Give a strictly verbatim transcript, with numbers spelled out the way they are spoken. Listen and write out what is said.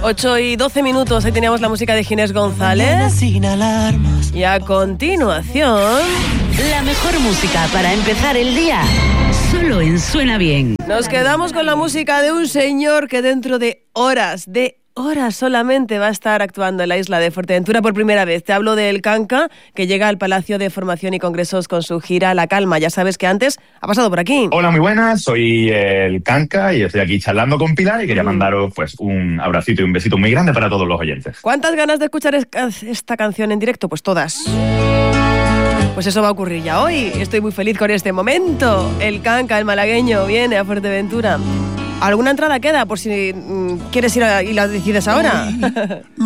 ocho y doce minutos, ahí teníamos la música de Ginés González. Sin alarmas. Y a continuación... La mejor música para empezar el día, solo en Suena Bien. Nos quedamos con la música de un señor que dentro de horas, de horas solamente va a estar actuando en la isla de Fuerteventura por primera vez. Te hablo del Kanka, que llega al Palacio de Formación y Congresos con su gira La Calma. Ya sabes que antes ha pasado por aquí. Hola, muy buenas, soy el Kanka y estoy aquí charlando con Pilar y quería mandaros pues un abracito y un besito muy grande para todos los oyentes. ¿Cuántas ganas de escuchar esta canción en directo? Pues todas. Pues eso va a ocurrir ya hoy. Estoy muy feliz con este momento. El Kanka, el malagueño, viene a Fuerteventura. ¿Alguna entrada queda por si mm, quieres ir a, y la decides ahora?